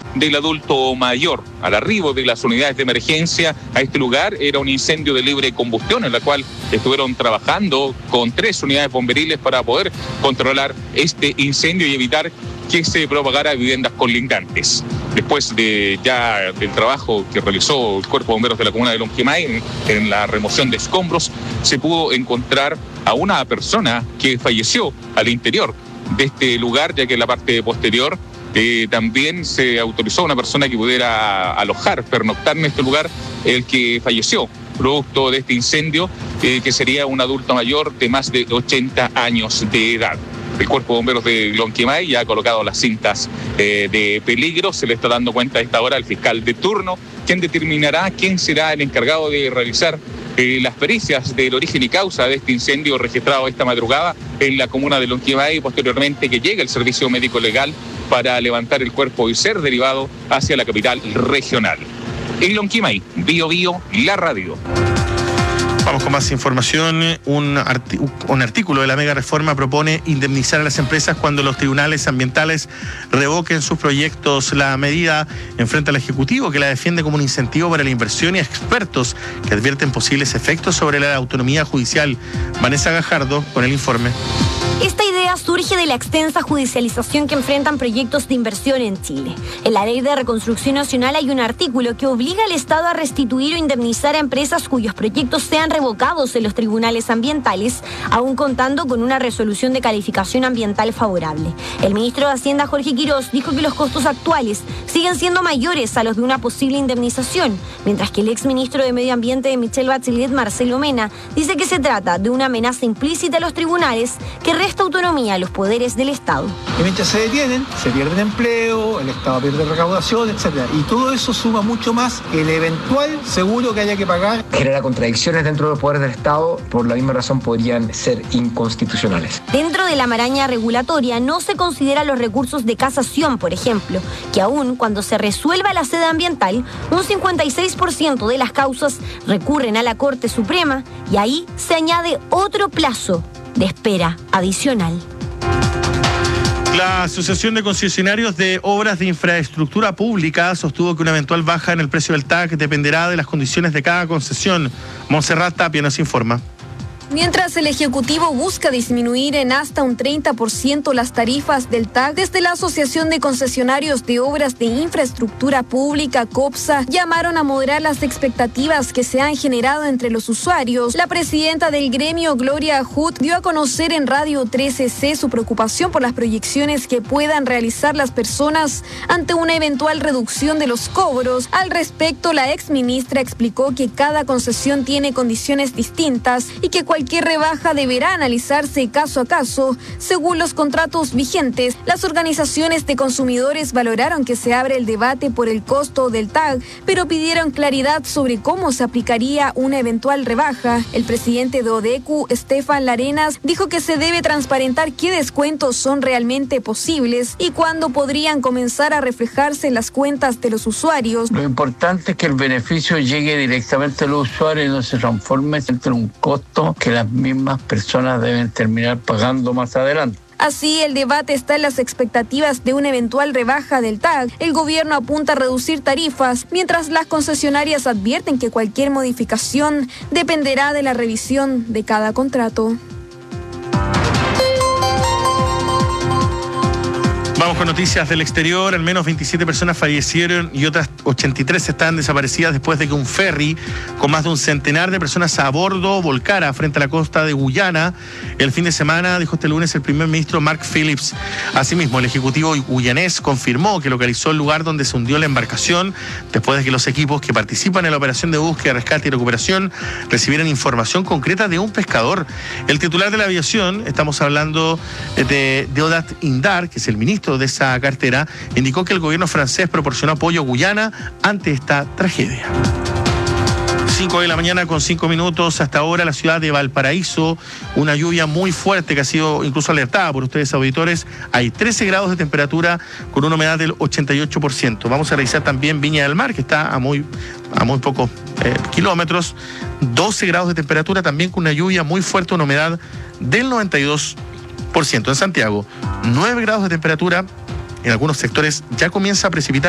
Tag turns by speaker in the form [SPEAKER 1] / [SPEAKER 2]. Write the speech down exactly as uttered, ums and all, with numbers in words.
[SPEAKER 1] del adulto mayor. Al arribo de las unidades de emergencia a este lugar era un incendio de libre combustión en la cual estuvieron trabajando con tres unidades bomberiles para poder controlar este incendio y evitar que se propagara a viviendas colindantes. Después de ya del trabajo que realizó el Cuerpo de Bomberos de la comuna de Lonquimay en, en la remoción de escombros, se pudo encontrar a una persona que falleció al interior de este lugar, ya que en la parte posterior eh, también se autorizó a una persona que pudiera alojar, pernoctar en este lugar, el que falleció producto de este incendio, eh, que sería un adulto mayor de más de ochenta años de edad. El Cuerpo de Bomberos de Lonquimay ya ha colocado las cintas eh, de peligro. Se le está dando cuenta a esta hora al fiscal de turno, quien determinará quién será el encargado de realizar eh, las pericias del origen y causa de este incendio registrado esta madrugada en la comuna de Lonquimay y posteriormente que llegue el servicio médico legal para levantar el cuerpo y ser derivado hacia la capital regional. En Lonquimay, Bio Bio, la radio.
[SPEAKER 2] Vamos con más información. Un, arti- un artículo de la mega reforma propone indemnizar a las empresas cuando los tribunales ambientales revoquen sus proyectos. La medida enfrenta al Ejecutivo, que la defiende como un incentivo para la inversión, y a expertos que advierten posibles efectos sobre la autonomía judicial. Vanessa Gajardo con el informe.
[SPEAKER 3] Esta idea surge de la extensa judicialización que enfrentan proyectos de inversión en Chile. En la Ley de Reconstrucción Nacional hay un artículo que obliga al Estado a restituir o indemnizar a empresas cuyos proyectos sean revocados en los tribunales ambientales, aún contando con una resolución de calificación ambiental favorable. El ministro de Hacienda, Jorge Quirós, dijo que los costos actuales siguen siendo mayores a los de una posible indemnización, mientras que el exministro de Medio Ambiente de Michelle Bachelet, Marcelo Mena, dice que se trata de una amenaza implícita a los tribunales que resta autonomía a los poderes del Estado.
[SPEAKER 4] Y mientras se detienen, se pierde empleo, el Estado pierde recaudación, etcétera. Y todo eso suma mucho más que el eventual seguro que haya que pagar.
[SPEAKER 5] Genera contradicciones dentro de los poderes del Estado, por la misma razón podrían ser inconstitucionales.
[SPEAKER 3] Dentro de la maraña regulatoria no se consideran los recursos de casación, por ejemplo, que aún cuando se resuelva la sede ambiental, un cincuenta y seis por ciento de las causas recurren a la Corte Suprema y ahí se añade otro plazo de espera adicional.
[SPEAKER 2] La Asociación de Concesionarios de Obras de Infraestructura Pública sostuvo que una eventual baja en el precio del T A C dependerá de las condiciones de cada concesión. Montserrat Tapia nos informa.
[SPEAKER 6] Mientras el Ejecutivo busca disminuir en hasta un treinta por ciento las tarifas del T A C, desde la Asociación de Concesionarios de Obras de Infraestructura Pública, COPSA, llamaron a moderar las expectativas que se han generado entre los usuarios. La presidenta del gremio, Gloria Hut, dio a conocer en Radio trece ce su preocupación por las proyecciones que puedan realizar las personas ante una eventual reducción de los cobros. Al respecto, la exministra explicó que cada concesión tiene condiciones distintas y que cualquier Cualquier rebaja deberá analizarse caso a caso, según los contratos vigentes. Las organizaciones de consumidores valoraron que se abre el debate por el costo del T A C, pero pidieron claridad sobre cómo se aplicaría una eventual rebaja. El presidente de ODECU, Estefan Larenas, dijo que se debe transparentar qué descuentos son realmente posibles y cuándo podrían comenzar a reflejarse en las cuentas de los usuarios.
[SPEAKER 7] Lo importante es que el beneficio llegue directamente al usuario y no se transforme en un costo que las mismas personas deben terminar pagando más adelante.
[SPEAKER 6] Así, el debate está en las expectativas de una eventual rebaja del T A C. El gobierno apunta a reducir tarifas, mientras las concesionarias advierten que cualquier modificación dependerá de la revisión de cada contrato.
[SPEAKER 2] Vamos con noticias del exterior. Al menos veintisiete personas fallecieron y otras ochenta y tres están desaparecidas después de que un ferry con más de un centenar de personas a bordo volcara frente a la costa de Guyana el fin de semana, dijo este lunes el primer ministro Mark Phillips. Asimismo, el ejecutivo guyanés confirmó que localizó el lugar donde se hundió la embarcación después de que los equipos que participan en la operación de búsqueda, rescate y recuperación recibieran información concreta de un pescador. El titular de la aviación, estamos hablando de Deodat Indar, que es el ministro de esa cartera, indicó que el gobierno francés proporcionó apoyo a Guyana ante esta tragedia. cinco de la mañana con cinco minutos. Hasta ahora la ciudad de Valparaíso, una lluvia muy fuerte que ha sido incluso alertada por ustedes auditores. Hay trece grados de temperatura con una humedad del ochenta y ocho por ciento. Vamos a revisar también Viña del Mar, que está a muy, a muy pocos eh, kilómetros. doce grados de temperatura también con una lluvia muy fuerte, una humedad del noventa y dos por ciento. En Santiago, nueve grados de temperatura. En algunos sectores ya comienza a precipitar.